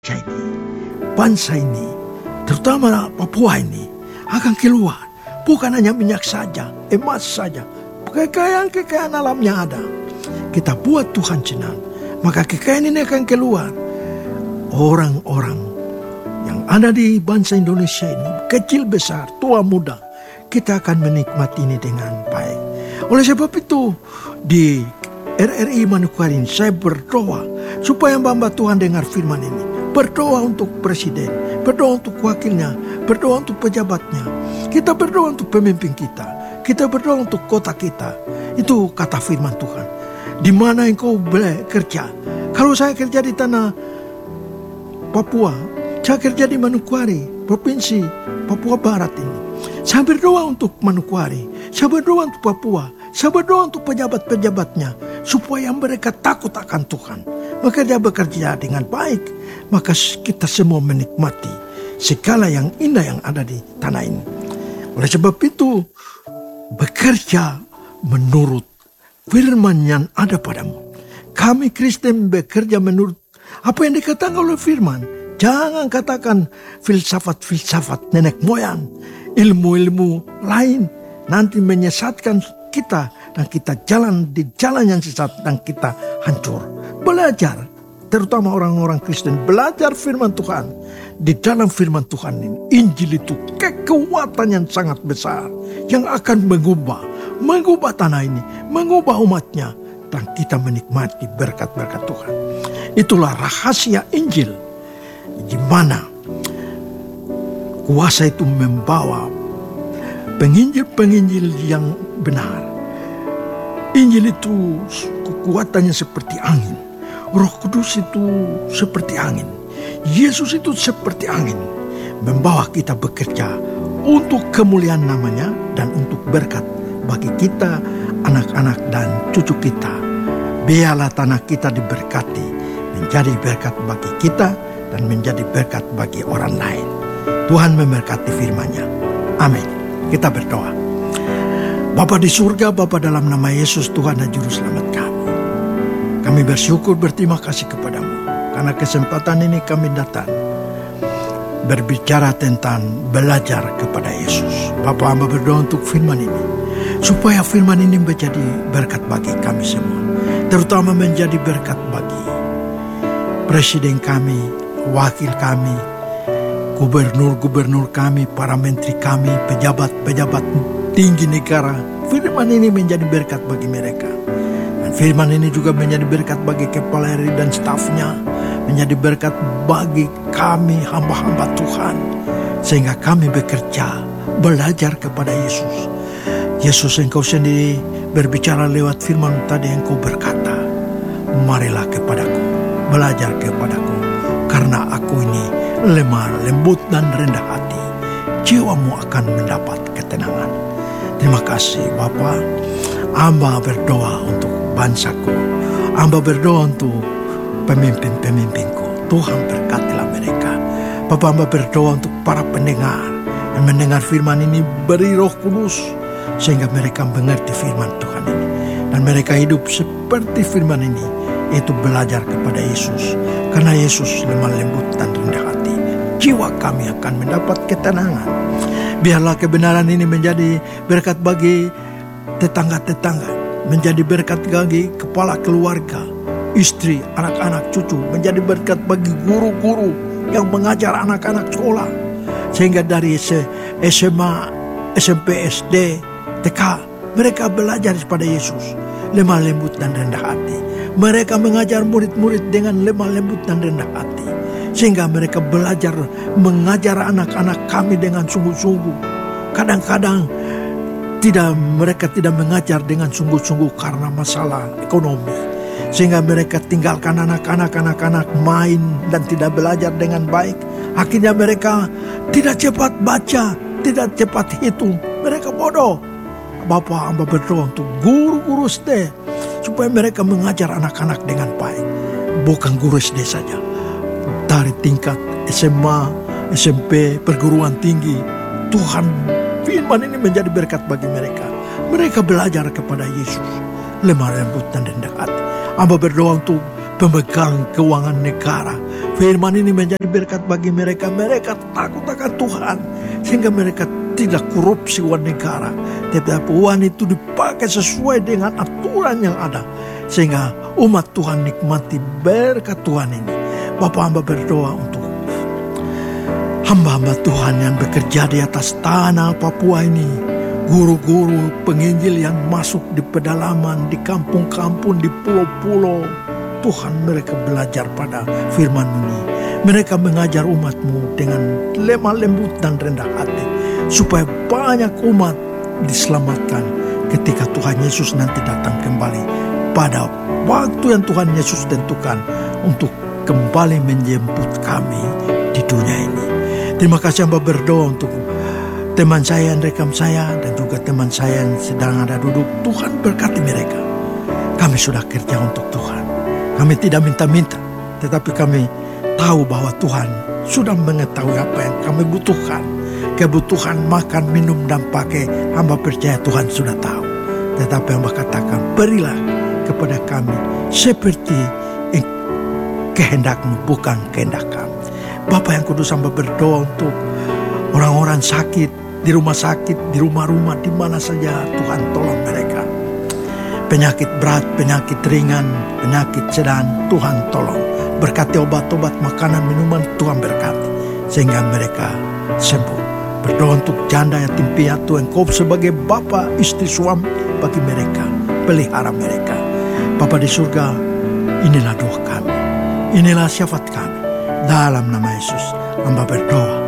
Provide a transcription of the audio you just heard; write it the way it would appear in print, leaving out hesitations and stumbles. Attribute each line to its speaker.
Speaker 1: ini, bangsa ini, terutama Papua ini, akan keluar. Bukan hanya minyak saja, emas saja, kekayaan alamnya ada. Kita buat Tuhan senang, maka kekayaan ini akan keluar. Orang-orang yang ada di bangsa Indonesia ini, kecil besar, tua muda, kita akan menikmati ini dengan baik. Oleh sebab itu, di RRI Manokwari ini saya berdoa supaya hamba Tuhan dengar firman ini. Berdoa untuk presiden, berdoa untuk wakilnya, berdoa untuk pejabatnya. Kita berdoa untuk pemimpin kita. Kita berdoa untuk kota kita. Itu kata firman Tuhan. Di mana engkau bekerja? Kalau saya kerja di tanah Papua, saya kerja di Manokwari, provinsi Papua Barat ini. Saya berdoa untuk Manokwari, saya berdoa untuk Papua, saya berdoa untuk pejabat-pejabatnya, supaya mereka takut akan Tuhan. Maka dia bekerja dengan baik, maka kita semua menikmati segala yang indah yang ada di tanah ini. Oleh sebab itu, bekerja menurut firman yang ada padamu. Kami Kristen bekerja menurut apa yang dikatakan oleh firman. Jangan katakan filsafat-filsafat nenek moyang, ilmu-ilmu lain nanti menyesatkan kita dan kita jalan di jalan yang sesat dan kita hancur. Belajar, terutama orang-orang Kristen, belajar firman Tuhan. Di dalam firman Tuhan ini, Injil itu kekuatan yang sangat besar yang akan mengubah tanah ini, mengubah umatnya, dan kita menikmati berkat-berkat Tuhan. Itulah rahasia Injil, di mana kuasa itu membawa penginjil-penginjil yang benar. Injil itu kekuatannya seperti angin. Roh Kudus itu seperti angin. Yesus itu seperti angin. Membawa kita bekerja untuk kemuliaan namanya dan untuk berkat bagi kita, anak-anak dan cucu kita. Biarlah tanah kita diberkati, menjadi berkat bagi kita dan menjadi berkat bagi orang lain. Tuhan memberkati firman-Nya. Amin. Kita berdoa. Bapa di surga, Bapa dalam nama Yesus Tuhan dan Juru Selamat kami bersyukur berterima kasih kepadamu. Karena kesempatan ini kami datang berbicara tentang belajar kepada Yesus. Bapa, hamba berdoa untuk firman ini, supaya firman ini menjadi berkat bagi kami semua. Terutama menjadi berkat bagi presiden kami, wakil kami, gubernur-gubernur kami, para menteri kami, pejabat-pejabat tinggi negara. Firman ini menjadi berkat bagi mereka. Dan firman ini juga menjadi berkat bagi kepala RI dan stafnya, menjadi berkat bagi kami hamba-hamba Tuhan, sehingga kami bekerja, belajar kepada Yesus. Yesus, engkau sendiri berbicara lewat firman tadi, engkau berkata, marilah kepadaku, belajar kepadaku, karena aku ini lemah, lembut dan rendah hati, jiwamu akan mendapat ketenangan. Terima kasih Bapa. Hamba berdoa untuk bangsaku, hamba berdoa untuk pemimpin-pemimpinku. Tuhan berkatilah mereka. Bapa, hamba berdoa untuk para pendengar yang mendengar firman ini, beri Roh Kudus sehingga mereka mengerti firman Tuhan ini dan mereka hidup seperti firman ini, yaitu belajar kepada Yesus. Karena Yesus lemah lembut dan rendah hati, jiwa kami akan mendapat ketenangan. Biarlah kebenaran ini menjadi berkat bagi tetangga-tetangga, menjadi berkat bagi kepala keluarga, istri, anak-anak, cucu, menjadi berkat bagi guru-guru yang mengajar anak-anak sekolah, sehingga dari SMA, SMP, SD, TK, mereka belajar kepada Yesus, lemah lembut dan rendah hati. Mereka mengajar murid-murid dengan lemah lembut dan rendah hati, sehingga mereka belajar mengajar anak-anak kami dengan sungguh-sungguh. Kadang-kadang mereka tidak mengajar dengan sungguh-sungguh karena masalah ekonomi, sehingga mereka tinggalkan anak-anak main dan tidak belajar dengan baik. Akhirnya mereka tidak cepat baca, tidak cepat hitung, mereka bodoh. Bapak, hamba berdoa untuk guru-guru SD supaya mereka mengajar anak-anak dengan baik. Bukan guru SD saja, dari tingkat SMA, SMP, perguruan tinggi. Tuhan, firman ini menjadi berkat bagi mereka. Mereka belajar kepada Yesus, lemah lembut dan rendah hati. Hamba berdoa untuk pemegang keuangan negara. firman ini menjadi berkat bagi mereka. Mereka takut akan Tuhan, sehingga mereka tidak korupsi uang negara. Tetapi uang itu dipakai sesuai dengan aturan yang ada, sehingga umat Tuhan nikmati berkat Tuhan ini. Bapak hamba berdoa untuk hamba-hamba Tuhan yang bekerja di atas tanah Papua ini, guru-guru penginjil yang masuk di pedalaman, di kampung-kampung, di pulau-pulau. Tuhan, mereka belajar pada firman-Mu ini. Mereka mengajar umat-Mu dengan lemah lembut dan rendah hati, supaya banyak umat diselamatkan ketika Tuhan Yesus nanti datang kembali pada waktu yang Tuhan Yesus tentukan untuk kembali menjemput kami di dunia ini. Terima kasih hamba berdoa untuk teman saya yang rekam saya dan juga teman saya yang sedang ada duduk. Tuhan berkati mereka. Kami sudah kerja untuk Tuhan. Kami tidak minta-minta, tetapi kami tahu bahwa Tuhan sudah mengetahui apa yang kami butuhkan. Kebutuhan makan, minum, dan pakai, hamba percaya Tuhan sudah tahu. Tetapi hamba katakan, berilah kepada kami seperti kehendak-Mu, bukan kehendak kami. Bapa yang kudus, hamba berdoa untuk orang-orang sakit, di rumah sakit, di rumah-rumah, di mana saja. Tuhan tolong mereka. Penyakit berat, penyakit ringan, penyakit sedang, Tuhan tolong. Berkati obat-obat, makanan, minuman, Tuhan berkati, sehingga mereka sembuh. Berdoa untuk janda yatim piatu, Engkau sebagai bapa, istri, suami bagi mereka, pelihara mereka. Bapa di surga, inilah doa kami, inilah syafaat kami. Dalam nama Yesus, hamba berdoa.